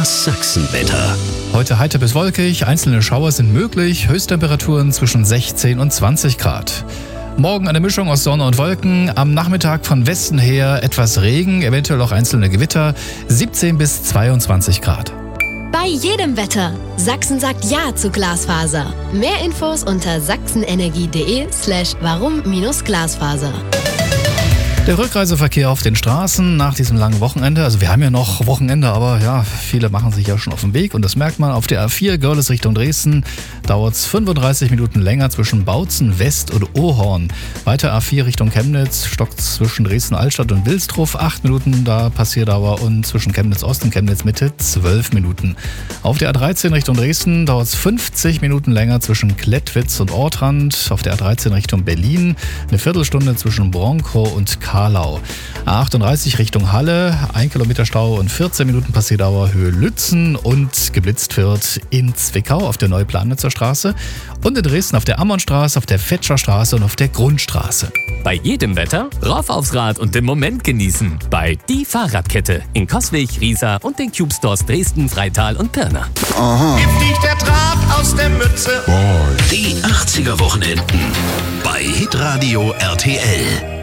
Das Sachsenwetter. Heute heiter bis wolkig, einzelne Schauer sind möglich, Höchsttemperaturen zwischen 16 und 20 Grad. Morgen eine Mischung aus Sonne und Wolken, am Nachmittag von Westen her etwas Regen, eventuell auch einzelne Gewitter, 17 bis 22 Grad. Bei jedem Wetter. Sachsen sagt Ja zu Glasfaser. Mehr Infos unter sachsenenergie.de/warum-Glasfaser. Der Rückreiseverkehr auf den Straßen nach diesem langen Wochenende, also wir haben ja noch Wochenende, aber ja, viele machen sich ja schon auf den Weg und das merkt man auf der A4 Görlitz Richtung Dresden, dauert es 35 Minuten länger zwischen Bautzen West und Ohorn. Weiter A4 Richtung Chemnitz, stockt zwischen Dresden-Altstadt und Wilsdruff 8 Minuten da Passierdauer und zwischen Chemnitz Ost und Chemnitz Mitte 12 Minuten. Auf der A13 Richtung Dresden dauert es 50 Minuten länger zwischen Klettwitz und Ortrand, auf der A13 Richtung Berlin eine Viertelstunde zwischen Bronkow und Karlau. A38 Richtung Halle, 1 Kilometer Stau und 14 Minuten Passierdauer Höhe Lützen und geblitzt wird in Zwickau auf der Neuplanitzer Straße und in Dresden auf der Ammonstraße, auf der Fetscher Straße und auf der Grundstraße. Bei jedem Wetter rauf aufs Rad und den Moment genießen. Bei Die Fahrradkette in Coswig, Riesa und den Cube Stores Dresden, Freital und Pirna. Giftig der Draht aus der Mütze. Die 80er Wochenenden bei Hitradio RTL.